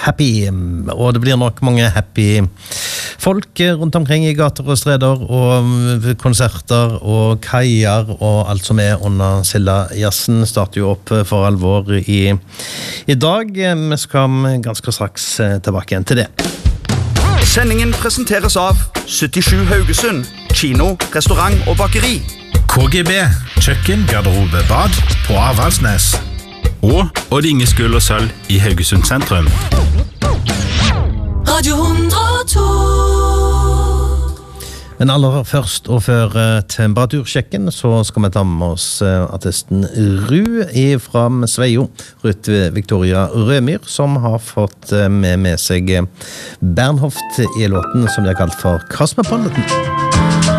happy, og det blir nok mange happy folk rundt omkring I gater og streder, og konserter og kaier, og alt som under Silda-jazzen starter jo opp for alvor I dag. Vi skal ganske straks tilbake igjen til det. Sendingen presenteres av 77 Haugesund, kino, restaurant og bakeri. KGB, kjøkken, garderobe, bad på Avaldsnes. Og Odd Inge Skull og Sølv I Haugesund sentrum. Radio 102. Men aller først og før temperatursjekken så skal vi ta med oss artisten Ru fra Sveio, Ruth Victoria Rømyr, som har fått med seg Bernhoft I låten som de har kalt for Cosmopolitan.